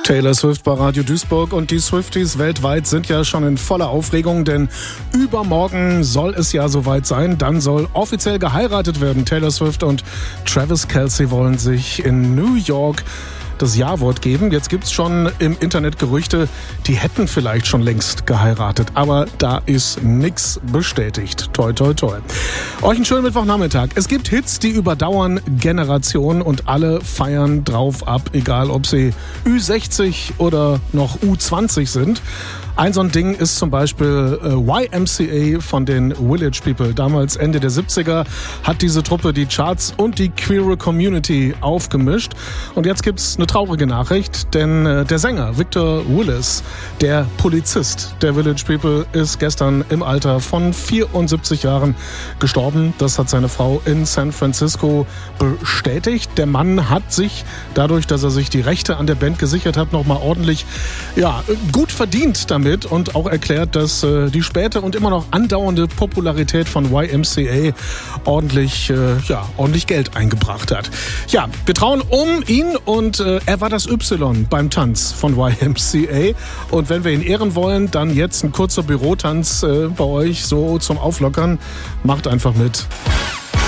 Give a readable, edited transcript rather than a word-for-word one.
Taylor Swift bei Radio Duisburg und die Swifties weltweit sind ja schon in voller Aufregung, denn übermorgen soll es ja soweit sein. Dann soll offiziell geheiratet werden. Taylor Swift und Travis Kelce wollen sich in New York das Ja-Wort geben. Jetzt gibt's schon im Internet Gerüchte, die hätten vielleicht schon längst geheiratet. Aber da ist nichts bestätigt. Toi, toi, toi. Euch einen schönen Mittwochnachmittag. Es gibt Hits, die überdauern Generationen und alle feiern drauf ab, egal ob sie Ü60 oder noch U20 sind. Ein so ein Ding ist zum Beispiel YMCA von den Village People. Damals Ende der 70er hat diese Truppe die Charts und die queere Community aufgemischt. Und jetzt gibt's eine traurige Nachricht, denn der Sänger Victor Willis, der Polizist der Village People, ist gestern im Alter von 74 Jahren gestorben. Das hat seine Frau in San Francisco bestätigt. Der Mann hat sich, dadurch, dass er sich die Rechte an der Band gesichert hat, nochmal ordentlich, gut verdient damit und auch erklärt, dass die späte und immer noch andauernde Popularität von YMCA ordentlich Geld eingebracht hat. Ja, wir trauen um ihn und er war das Y beim Tanz von YMCA. Und wenn wir ihn ehren wollen, dann jetzt ein kurzer Bürotanz bei euch so zum Auflockern. Macht einfach mit.